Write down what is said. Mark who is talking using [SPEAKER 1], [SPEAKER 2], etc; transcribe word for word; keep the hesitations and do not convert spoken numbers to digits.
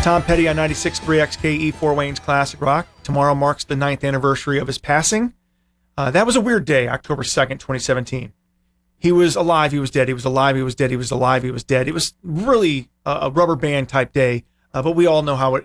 [SPEAKER 1] Tom Petty on ninety-six point three X K E, Fort Wayne's Classic Rock. Tomorrow marks the ninth anniversary of his passing. Uh, that was a weird day, October second, twenty seventeen. He was alive, he was dead, he was alive, he was dead, he was alive, he was dead. It was really a, a rubber band type day, uh, but we all know how it